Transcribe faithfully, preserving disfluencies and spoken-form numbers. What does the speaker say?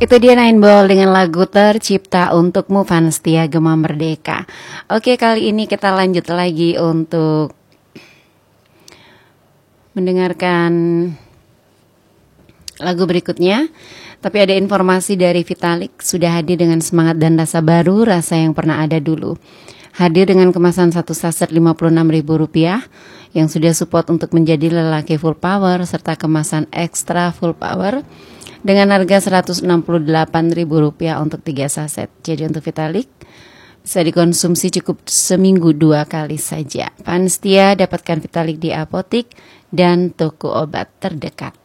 Itu dia Nine Ball dengan lagu tercipta untukmu Vansetia Gema Merdeka. Oke, kali ini kita lanjut lagi untuk mendengarkan lagu berikutnya. Tapi ada informasi dari Vitalik, sudah hadir dengan semangat dan rasa baru, rasa yang pernah ada dulu. Hadir dengan kemasan satu saset lima puluh enam ribu rupiah yang sudah support untuk menjadi lelaki full power, serta kemasan ekstra full power dengan harga seratus enam puluh delapan ribu rupiah untuk tiga saset. Jadi untuk Vitalik bisa dikonsumsi cukup seminggu dua kali saja. Vansetia dapatkan Vitalik di apotik dan toko obat terdekat.